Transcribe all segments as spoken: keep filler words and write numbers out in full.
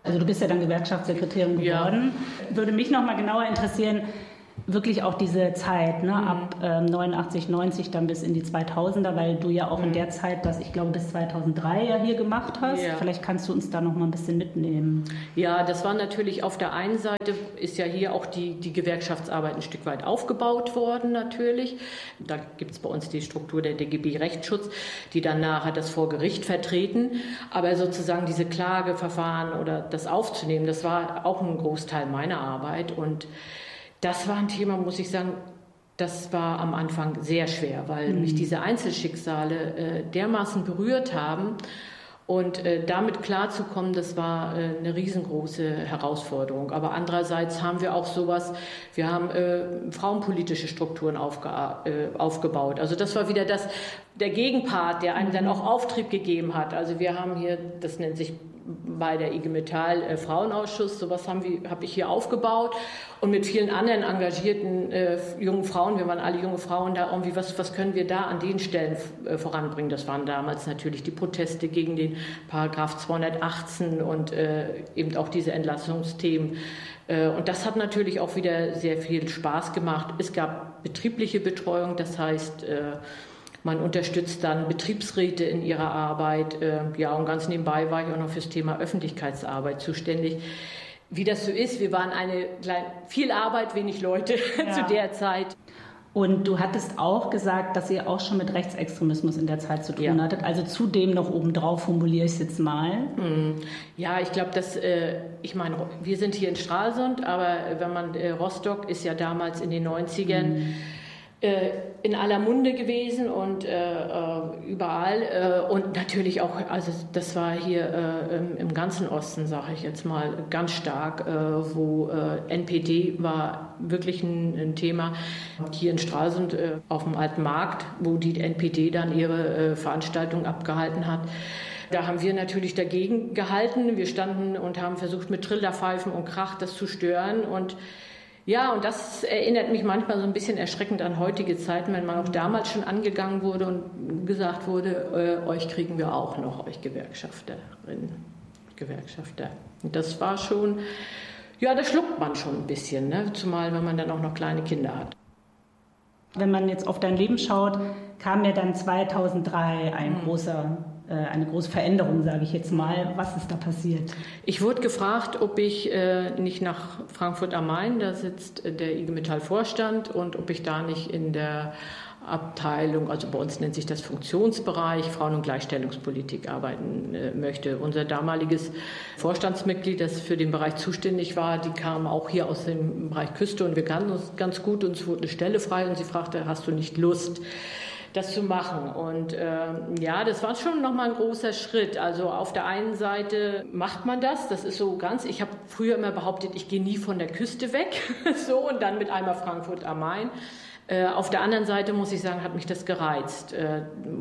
Also du bist ja dann Gewerkschaftssekretärin geworden. Ja. Würde mich noch mal genauer interessieren, wirklich auch diese Zeit, ne, mhm. ab ähm, neunundachtzig, neunzig dann bis in die zweitausender, weil du ja auch mhm. in der Zeit, das ich glaube bis zweitausenddrei ja hier gemacht hast. Ja. Vielleicht kannst du uns da noch mal ein bisschen mitnehmen. Ja, das war natürlich auf der einen Seite, ist ja hier auch die, die Gewerkschaftsarbeit ein Stück weit aufgebaut worden natürlich. Da gibt es bei uns die Struktur der D G B Rechtsschutz, die dann nachher das vor Gericht vertreten. Aber sozusagen diese Klageverfahren oder das aufzunehmen, das war auch ein Großteil meiner Arbeit. Und das war ein Thema, muss ich sagen, das war am Anfang sehr schwer, weil mhm. mich diese Einzelschicksale äh, dermaßen berührt haben. Und äh, damit klarzukommen, das war äh, eine riesengroße Herausforderung. Aber andererseits haben wir auch sowas, wir haben äh, frauenpolitische Strukturen aufge äh, aufgebaut. Also das war wieder das, der Gegenpart, der einem dann auch Auftrieb gegeben hat. Also wir haben hier, das nennt sich bei der I G Metall äh, Frauenausschuss, sowas haben wir, habe ich hier aufgebaut und mit vielen anderen engagierten äh, jungen Frauen, wir waren alle junge Frauen da, irgendwie, was, was können wir da an den Stellen äh, voranbringen? Das waren damals natürlich die Proteste gegen den Paragraph zweihundertachtzehn und äh, eben auch diese Entlassungsthemen. Äh, und das hat natürlich auch wieder sehr viel Spaß gemacht. Es gab betriebliche Betreuung, das heißt, äh, man unterstützt dann Betriebsräte in ihrer Arbeit. Ja, und ganz nebenbei war ich auch noch fürs Thema Öffentlichkeitsarbeit zuständig. Wie das so ist, wir waren eine kleine, viel Arbeit, wenig Leute ja. zu der Zeit. Und du hattest auch gesagt, dass ihr auch schon mit Rechtsextremismus in der Zeit zu tun ja. hattet. Also zudem noch obendrauf formuliere ich es jetzt mal. Ja, ich glaube, dass, ich meine, wir sind hier in Stralsund, aber wenn man, Rostock ist ja damals in den neunzigern mhm. in aller Munde gewesen und äh, überall äh, und natürlich auch, also das war hier äh, im, im ganzen Osten, sage ich jetzt mal, ganz stark, äh, wo äh, N P D war wirklich ein, ein Thema. Hier in Stralsund äh, auf dem Alten Markt, wo die N P D dann ihre äh, Veranstaltung abgehalten hat. Da haben wir natürlich dagegen gehalten. Wir standen und haben versucht, mit Trillerpfeifen und Krach das zu stören. Und ja, und das erinnert mich manchmal so ein bisschen erschreckend an heutige Zeiten, wenn man auch damals schon angegangen wurde und gesagt wurde, äh, euch kriegen wir auch noch, euch Gewerkschafterinnen, Gewerkschafter. Und das war schon, ja, da schluckt man schon ein bisschen, ne? Zumal wenn man dann auch noch kleine Kinder hat. Wenn man jetzt auf dein Leben schaut, kam ja dann zweitausenddrei ein mhm. großer eine große Veränderung, sage ich jetzt mal. Was ist da passiert? Ich wurde gefragt, ob ich äh, nicht nach Frankfurt am Main, da sitzt der I G Metall Vorstand, und ob ich da nicht in der Abteilung, also bei uns nennt sich das Funktionsbereich, Frauen- und Gleichstellungspolitik arbeiten äh, möchte. Unser damaliges Vorstandsmitglied, das für den Bereich zuständig war, die kam auch hier aus dem Bereich Küste und wir kannten uns ganz gut und es wurde eine Stelle frei und sie fragte, hast du nicht Lust, das zu machen? Und äh, ja, das war schon nochmal ein großer Schritt. Also auf der einen Seite macht man das, das ist so ganz, ich habe früher immer behauptet, ich gehe nie von der Küste weg, so, und dann mit einmal Frankfurt am Main. Äh, auf der anderen Seite, muss ich sagen, hat mich das gereizt. Äh,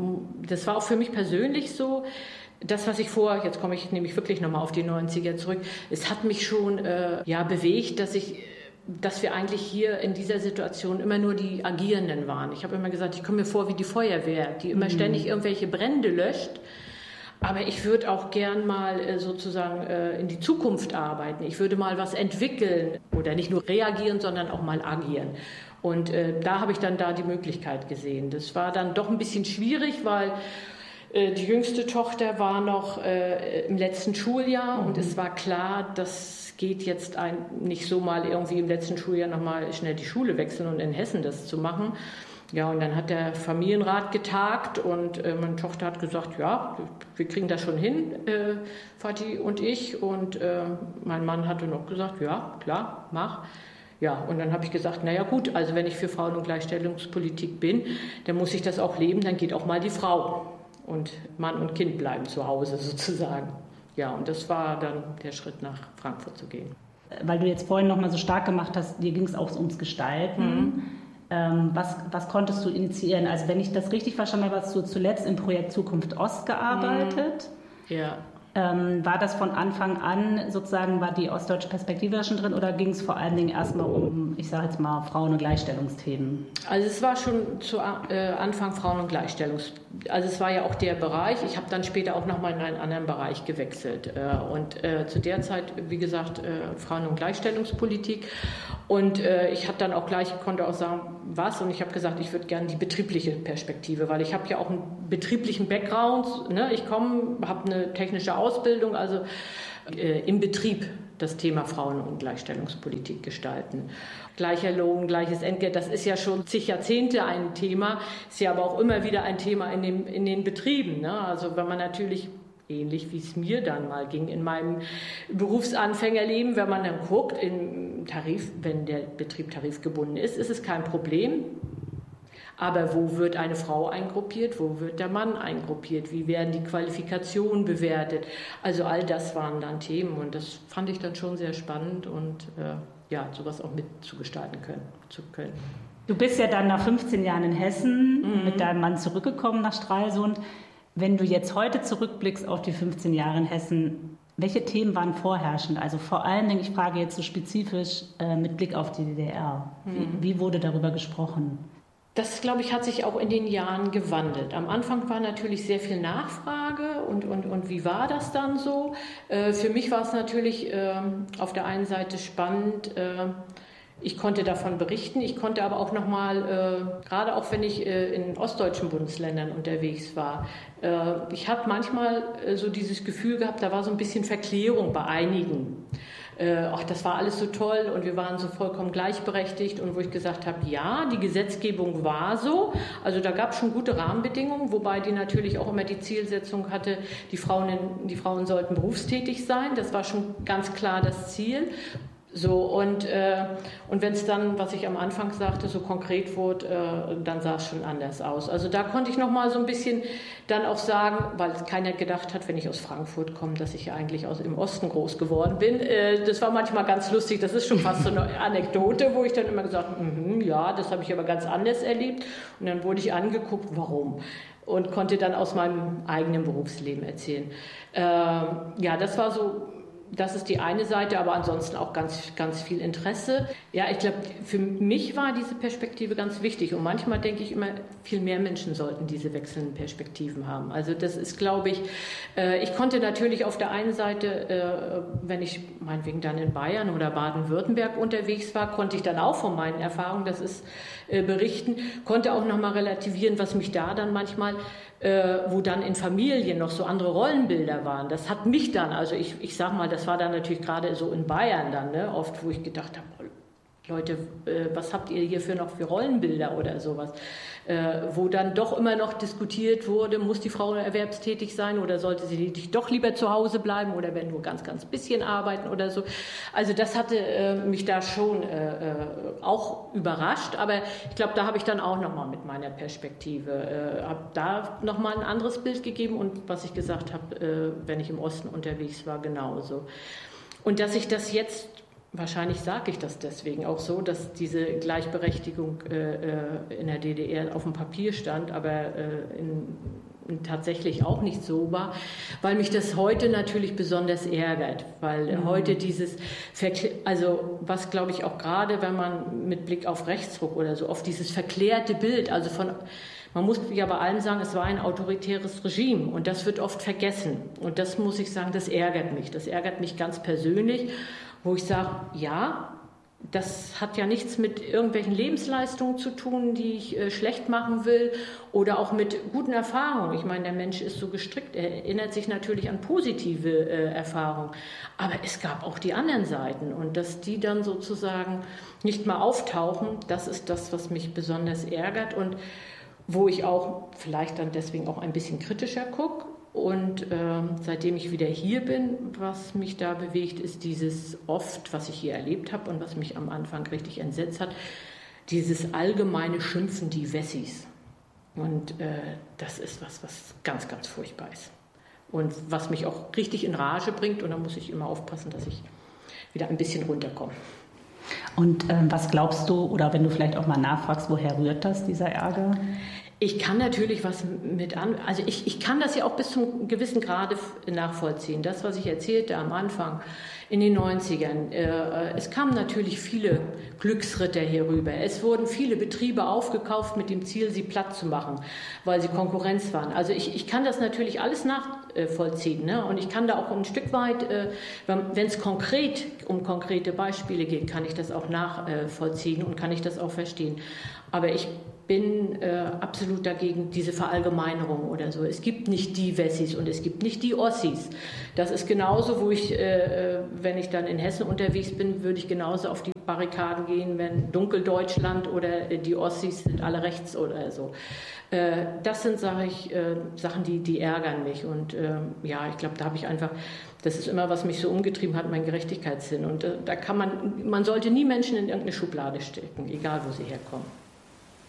das war auch für mich persönlich so, das, was ich vor, jetzt komme ich nämlich wirklich nochmal auf die neunziger zurück, es hat mich schon äh, ja, bewegt, dass ich dass wir eigentlich hier in dieser Situation immer nur die Agierenden waren. Ich habe immer gesagt, ich komme mir vor wie die Feuerwehr, die immer mhm. ständig irgendwelche Brände löscht. Aber ich würde auch gern mal äh, sozusagen äh, in die Zukunft arbeiten. Ich würde mal was entwickeln oder nicht nur reagieren, sondern auch mal agieren. Und äh, da habe ich dann da die Möglichkeit gesehen. Das war dann doch ein bisschen schwierig, weil äh, die jüngste Tochter war noch äh, im letzten Schuljahr mhm. und es war klar, dass geht jetzt ein, nicht so mal irgendwie im letzten Schuljahr nochmal schnell die Schule wechseln und in Hessen das zu machen. Ja, und dann hat der Familienrat getagt und äh, meine Tochter hat gesagt, ja, wir kriegen das schon hin, äh, Vati und ich. Und äh, mein Mann hatte noch gesagt, ja, klar, mach. Ja, und dann habe ich gesagt, naja gut, also wenn ich für Frauen- und Gleichstellungspolitik bin, dann muss ich das auch leben, dann geht auch mal die Frau. Und Mann und Kind bleiben zu Hause sozusagen. Ja, und das war dann der Schritt, nach Frankfurt zu gehen. Weil du jetzt vorhin noch mal so stark gemacht hast, dir ging es auch ums Gestalten. Mhm. Ähm, was, was konntest du initiieren? Also wenn ich das richtig verstanden habe, hast du zuletzt im Projekt Zukunft Ost gearbeitet. Mhm. Ja. Ähm, war das von Anfang an sozusagen, war die ostdeutsche Perspektive da schon drin oder ging es vor allen Dingen erstmal um, ich sage jetzt mal, Frauen- und Gleichstellungsthemen? Also es war schon zu äh, Anfang Frauen- und Gleichstellungs... Also es war ja auch der Bereich, ich habe dann später auch nochmal in einen anderen Bereich gewechselt. Äh, und äh, zu der Zeit, wie gesagt, äh, Frauen- und Gleichstellungspolitik. Und äh, ich hatte dann auch gleich, konnte auch sagen, was. Und ich habe gesagt, ich würde gerne die betriebliche Perspektive, weil ich habe ja auch einen betrieblichen Background. Ne? Ich komme, habe eine technische Ausbildung, also äh, im Betrieb das Thema Frauen- und Gleichstellungspolitik gestalten. Gleicher Lohn, gleiches Entgelt, das ist ja schon zig Jahrzehnte ein Thema, ist ja aber auch immer wieder ein Thema in, dem, in den Betrieben. Ne? Also wenn man natürlich, ähnlich wie es mir dann mal ging in meinem Berufsanfängerleben, wenn man dann guckt, im Tarif, wenn der Betrieb tarifgebunden ist, ist es kein Problem. Aber wo wird eine Frau eingruppiert, wo wird der Mann eingruppiert, wie werden die Qualifikationen bewertet? Also all das waren dann Themen und das fand ich dann schon sehr spannend und äh, ja, sowas auch mitzugestalten können, zu können. Du bist ja dann nach fünfzehn Jahren in Hessen mhm. mit deinem Mann zurückgekommen nach Stralsund. Wenn du jetzt heute zurückblickst auf die fünfzehn Jahre in Hessen, welche Themen waren vorherrschend? Also vor allen Dingen, ich frage jetzt so spezifisch äh, mit Blick auf die D D R. Mhm. Wie, wie wurde darüber gesprochen? Das, glaube ich, hat sich auch in den Jahren gewandelt. Am Anfang war natürlich sehr viel Nachfrage und, und, und wie war das dann so? Äh, für mich war es natürlich äh, auf der einen Seite spannend, äh, ich konnte davon berichten, ich konnte aber auch nochmal, äh, gerade auch wenn ich äh, in ostdeutschen Bundesländern unterwegs war, äh, ich habe manchmal äh, so dieses Gefühl gehabt, da war so ein bisschen Verklärung bei einigen. Ach, das war alles so toll und wir waren so vollkommen gleichberechtigt und wo ich gesagt habe, ja, die Gesetzgebung war so, also da gab es schon gute Rahmenbedingungen, wobei die natürlich auch immer die Zielsetzung hatte, die Frauen, in, die Frauen sollten berufstätig sein, das war schon ganz klar das Ziel. So, und, äh, und wenn es dann, was ich am Anfang sagte, so konkret wurde, äh, dann sah es schon anders aus. Also da konnte ich noch mal so ein bisschen dann auch sagen, weil keiner gedacht hat, wenn ich aus Frankfurt komme, dass ich ja eigentlich aus im Osten groß geworden bin. Äh, das war manchmal ganz lustig, das ist schon fast so eine Anekdote, wo ich dann immer gesagt habe, mm, ja, das habe ich aber ganz anders erlebt. Und dann wurde ich angeguckt, warum? Und konnte dann aus meinem eigenen Berufsleben erzählen. Äh, ja, das war so... Das ist die eine Seite, aber ansonsten auch ganz, ganz viel Interesse. Ja, ich glaube, für mich war diese Perspektive ganz wichtig. Und manchmal denke ich immer, viel mehr Menschen sollten diese wechselnden Perspektiven haben. Also das ist, glaube ich, äh, ich konnte natürlich auf der einen Seite, äh, wenn ich meinetwegen dann in Bayern oder Baden-Württemberg unterwegs war, konnte ich dann auch von meinen Erfahrungen, das ist äh, berichten, konnte auch nochmal relativieren, was mich da dann manchmal Äh, wo dann in Familien noch so andere Rollenbilder waren. Das hat mich dann, also ich, ich sag mal, das war dann natürlich gerade so in Bayern dann, ne, oft, wo ich gedacht habe, Leute, äh, was habt ihr hier für noch für Rollenbilder oder sowas? Äh, wo dann doch immer noch diskutiert wurde, muss die Frau erwerbstätig sein oder sollte sie doch lieber zu Hause bleiben oder wenn nur ganz, ganz bisschen arbeiten oder so. Also das hatte äh, mich da schon äh, auch überrascht, aber ich glaube, da habe ich dann auch nochmal mit meiner Perspektive, äh, habe da nochmal ein anderes Bild gegeben und was ich gesagt habe, äh, wenn ich im Osten unterwegs war, genauso. Und dass ich das jetzt wahrscheinlich sage ich das deswegen auch so, dass diese Gleichberechtigung äh, in der D D R auf dem Papier stand, aber äh, in, in tatsächlich auch nicht so war, weil mich das heute natürlich besonders ärgert, weil mhm. heute dieses, Verkl- also was glaube ich auch gerade, wenn man mit Blick auf Rechtsruck oder so, auf dieses verklärte Bild, also von man muss ja bei allem sagen, es war ein autoritäres Regime und das wird oft vergessen. Und das muss ich sagen, das ärgert mich. Das ärgert mich ganz persönlich, wo ich sage, ja, das hat ja nichts mit irgendwelchen Lebensleistungen zu tun, die ich äh, schlecht machen will oder auch mit guten Erfahrungen. Ich meine, der Mensch ist so gestrickt, er erinnert sich natürlich an positive äh, Erfahrungen. Aber es gab auch die anderen Seiten und dass die dann sozusagen nicht mal auftauchen, das ist das, was mich besonders ärgert und wo ich auch vielleicht dann deswegen auch ein bisschen kritischer gucke. Und äh, seitdem ich wieder hier bin, was mich da bewegt, ist dieses oft, was ich hier erlebt habe und was mich am Anfang richtig entsetzt hat, dieses allgemeine Schimpfen, die Wessis. Und äh, das ist was, was ganz, ganz furchtbar ist. Und was mich auch richtig in Rage bringt. Und da muss ich immer aufpassen, dass ich wieder ein bisschen runterkomme. Und ähm, was glaubst du, oder wenn du vielleicht auch mal nachfragst, woher rührt das, dieser Ärger? Ich kann natürlich was mit an, also ich, ich kann das ja auch bis zum gewissen Grade nachvollziehen. Das, was ich erzählte am Anfang in den neunzigern, äh, es kamen natürlich viele Glücksritter hier rüber. Es wurden viele Betriebe aufgekauft mit dem Ziel, sie platt zu machen, weil sie Konkurrenz waren. Also ich, ich kann das natürlich alles nachvollziehen, ne? Und ich kann da auch ein Stück weit, äh, wenn es konkret um konkrete Beispiele geht, kann ich das auch nachvollziehen und kann ich das auch verstehen. Aber ich bin äh, absolut dagegen, diese Verallgemeinerung oder so. Es gibt nicht die Wessis und es gibt nicht die Ossis. Das ist genauso, wo ich, äh, wenn ich dann in Hessen unterwegs bin, würde ich genauso auf die Barrikaden gehen, wenn Dunkeldeutschland oder äh, die Ossis sind alle rechts oder so. Äh, das sind, sage ich, äh, Sachen, die, die ärgern mich. Und äh, ja, ich glaube, da habe ich einfach, das ist immer, was mich so umgetrieben hat, mein Gerechtigkeitssinn. Und äh, da kann man, man sollte nie Menschen in irgendeine Schublade stecken, egal wo sie herkommen.